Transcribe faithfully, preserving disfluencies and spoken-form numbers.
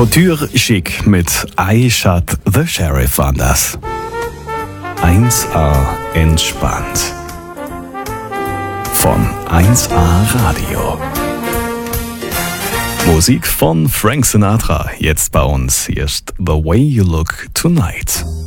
Couture Chic mit I Shot the Sheriff an das. eins A entspannt. Von eins A Radio. Musik von Frank Sinatra. Jetzt bei uns. Hier ist The Way You Look Tonight.